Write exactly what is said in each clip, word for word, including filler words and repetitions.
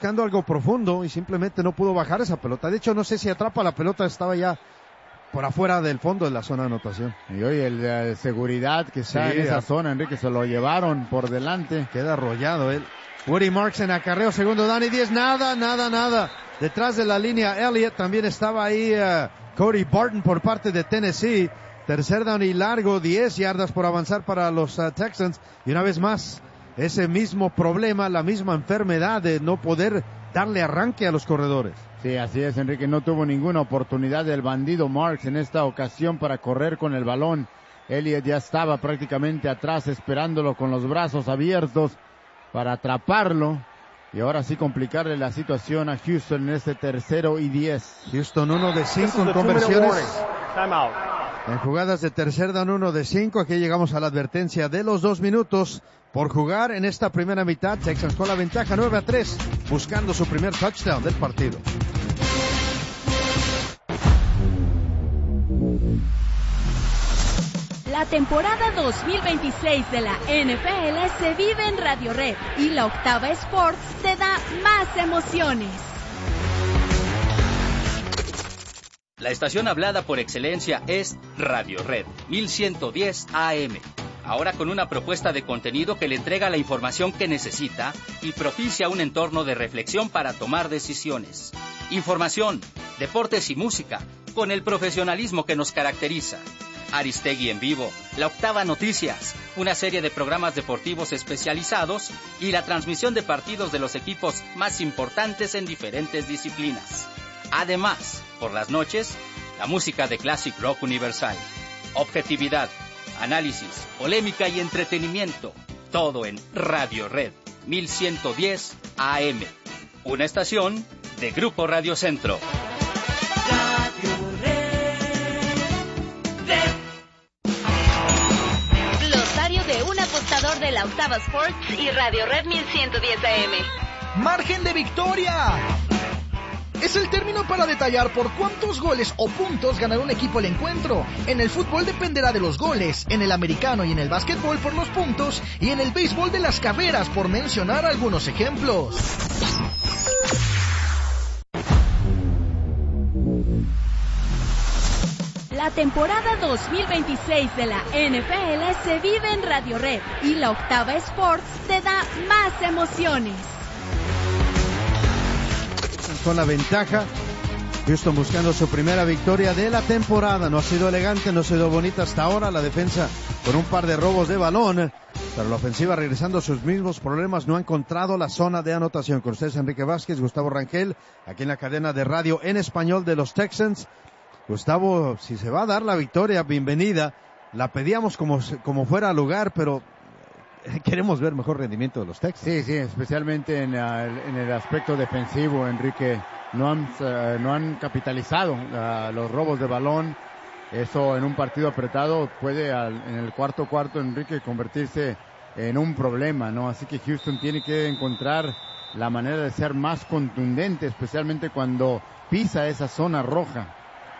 buscando algo profundo y simplemente no pudo bajar esa pelota. De hecho, no sé si atrapa la pelota, estaba ya por afuera del fondo de la zona de anotación. Y hoy el de seguridad que está sí, en esa a... zona, Enrique, se lo llevaron por delante. Queda arrollado él. Woody Marks en acarreo, segundo down y diez, nada, nada, nada. Detrás de la línea Elliott también estaba ahí uh, Cody Barton por parte de Tennessee. Tercer down y largo, diez yardas por avanzar para los uh, Texans. Y una vez más, ese mismo problema, la misma enfermedad de no poder darle arranque a los corredores. Sí, así es, Enrique, no tuvo ninguna oportunidad del bandido Marks en esta ocasión para correr con el balón. Elliott ya estaba prácticamente atrás esperándolo con los brazos abiertos para atraparlo y ahora sí complicarle la situación a Houston en este tercero y diez. Houston uno de cinco en conversiones. En jugadas de tercer down uno de cinco, aquí llegamos a la advertencia de los dos minutos por jugar en esta primera mitad. Texans con la ventaja nueve a tres, buscando su primer touchdown del partido. La temporada dos mil veintiséis de la N F L se vive en Radio Red y la Octava Sports te da más emociones. La estación hablada por excelencia es Radio Red mil ciento diez A M. Ahora con una propuesta de contenido que le entrega la información que necesita y propicia un entorno de reflexión para tomar decisiones. Información, deportes y música, con el profesionalismo que nos caracteriza. Aristegui en vivo, La Octava Noticias, una serie de programas deportivos especializados y la transmisión de partidos de los equipos más importantes en diferentes disciplinas. Además, por las noches, la música de Classic Rock Universal. Objetividad, análisis, polémica y entretenimiento. Todo en Radio Red mil ciento diez A M. Una estación de Grupo Radio Centro. Radio Red. Glosario de un apostador de la Octava Sports y Radio Red mil ciento diez A M. ¡Margen de victoria! Es el término para detallar por cuántos goles o puntos ganará un equipo el encuentro. En el fútbol dependerá de los goles, en el americano y en el básquetbol por los puntos, y en el béisbol de las carreras, por mencionar algunos ejemplos. La temporada dos mil veintiséis de la N F L se vive en Radio Red y la Octava Sports te da más emociones. Con la ventaja, Houston buscando su primera victoria de la temporada. No ha sido elegante, no ha sido bonita hasta ahora. La defensa con un par de robos de balón, pero la ofensiva regresando a sus mismos problemas. No ha encontrado la zona de anotación. Con ustedes Enrique Vázquez, Gustavo Rangel, aquí en la cadena de radio en español de los Texans. Gustavo, si se va a dar la victoria, bienvenida. La pedíamos como, como fuera lugar, pero queremos ver mejor rendimiento de los Texans. Sí, sí, especialmente en, uh, en el aspecto defensivo, Enrique. No han, uh, no han capitalizado uh, los robos de balón. Eso en un partido apretado puede al, en el cuarto cuarto, Enrique, convertirse en un problema, ¿no? Así que Houston tiene que encontrar la manera de ser más contundente, especialmente cuando pisa esa zona roja.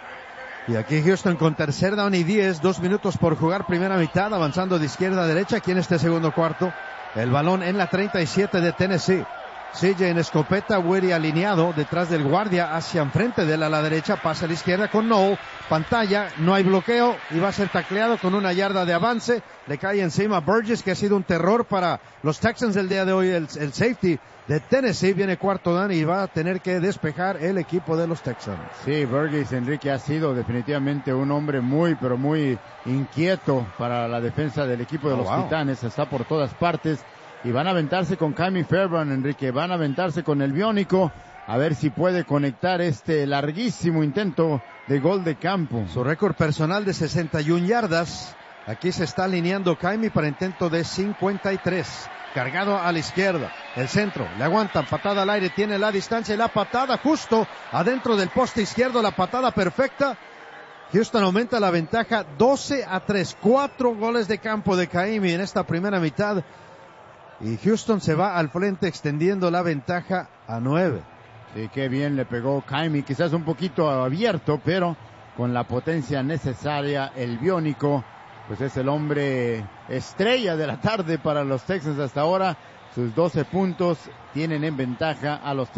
Y aquí Houston con tercer down y diez, dos minutos por jugar, primera mitad, avanzando de izquierda a derecha aquí en este segundo cuarto. El balón en la treinta y siete de Tennessee. Sigue en escopeta, Woody alineado detrás del guardia hacia enfrente de él a la derecha, pasa a la izquierda con Noel, pantalla, no hay bloqueo y va a ser tacleado con una yarda de avance. Le cae encima a Burgess, que ha sido un terror para los Texans el día de hoy, el, el safety de Tennessee. Viene cuarto down y va a tener que despejar el equipo de los Texans. Sí, Burgess, Enrique, ha sido definitivamente un hombre muy, pero muy inquieto para la defensa del equipo de oh, los wow. Titanes. Está por todas partes. Y van a aventarse con Ka'imi Fairbairn, Enrique. Van a aventarse con el biónico. A ver si puede conectar este larguísimo intento de gol de campo. Su récord personal de sesenta y una yardas. Aquí se está alineando Ka'imi para intento de cincuenta y tres. Cargado a la izquierda. El centro. Le aguantan. Patada al aire. Tiene la distancia y la patada justo adentro del poste izquierdo. La patada perfecta. Houston aumenta la ventaja doce a tres. Cuatro goles de campo de Ka'imi en esta primera mitad. Y Houston se va al frente extendiendo la ventaja a nueve. Sí, qué bien le pegó Ka'imi, quizás un poquito abierto, pero con la potencia necesaria, el biónico, pues es el hombre estrella de la tarde para los Texans hasta ahora. Sus doce puntos tienen en ventaja a los Texans.